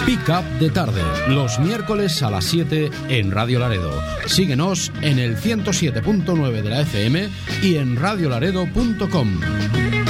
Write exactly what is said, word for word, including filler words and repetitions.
Pick Up de Tarde, los miércoles a las siete en Radio Laredo. Síguenos en el ciento siete punto nueve de la F M y en radio laredo punto com.